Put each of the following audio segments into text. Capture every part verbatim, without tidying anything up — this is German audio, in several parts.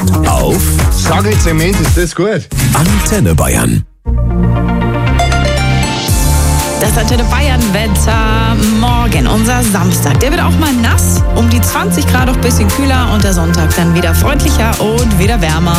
auf Sag ich Zement, ist das gut? Antenne Bayern. Das Antenne Bayern Wetter morgen, unser Samstag. Der wird auch mal nass, um die zwanzig Grad, auch ein bisschen kühler und der Sonntag dann wieder freundlicher und wieder wärmer.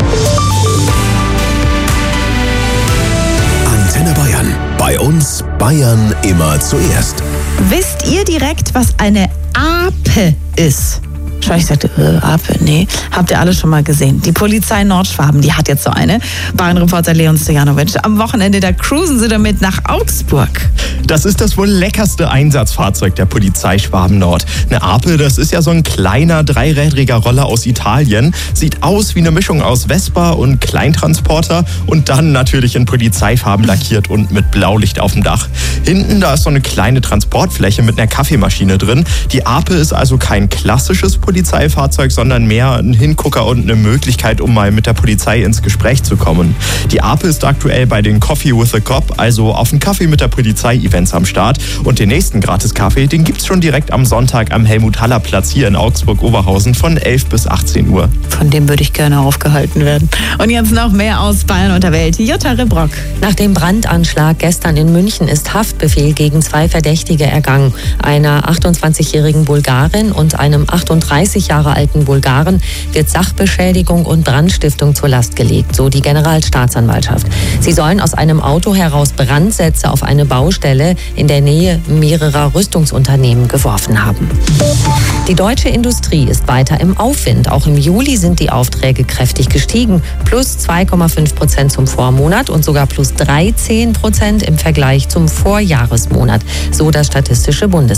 Antenne Bayern. Bei uns Bayern immer zuerst. Wisst ihr direkt, was eine Ape ist? Schau, ich sagte, äh, Ape, nee. Habt ihr alle schon mal gesehen. Die Polizei Nordschwaben, die hat jetzt so eine. Bayern-Reporter Leon Stojanovic. Am Wochenende, da cruisen sie damit nach Augsburg. Das ist das wohl leckerste Einsatzfahrzeug der Polizei Schwaben Nord. Eine Ape, das ist ja so ein kleiner, dreirädriger Roller aus Italien. Sieht aus wie eine Mischung aus Vespa und Kleintransporter und dann natürlich in Polizeifarben lackiert und mit Blaulicht auf dem Dach. Hinten, da ist so eine kleine Transportfläche mit einer Kaffeemaschine drin. Die Ape ist also kein klassisches Polizeifahrzeug, sondern mehr ein Hingucker und eine Möglichkeit, um mal mit der Polizei ins Gespräch zu kommen. Die Ape ist aktuell bei den Coffee with a Cop, also auf dem Kaffee mit der Polizei-Events am Start. Und den nächsten Gratis-Kaffee, den gibt's schon direkt am Sonntag am Helmut-Haller-Platz hier in Augsburg-Oberhausen von elf bis achtzehn Uhr. Von dem würde ich gerne aufgehalten werden. Und jetzt noch mehr aus Bayern und der Welt. Jutta Rebrock. Nach dem Brandanschlag gestern in München ist Haftbefehl gegen zwei Verdächtige ergangen. Einer achtundzwanzigjährigen Bulgarin und einem achtunddreißig Jahre alten Bulgaren wird Sachbeschädigung und Brandstiftung zur Last gelegt, so die Generalstaatsanwaltschaft. Sie sollen aus einem Auto heraus Brandsätze auf eine Baustelle in der Nähe mehrerer Rüstungsunternehmen geworfen haben. Die deutsche Industrie ist weiter im Aufwind. Auch im Juli sind die Aufträge kräftig gestiegen. Plus zwei Komma fünf Prozent zum Vormonat und sogar plus dreizehn Prozent im Vergleich zum Vorjahresmonat, so das Statistische Bundesamt.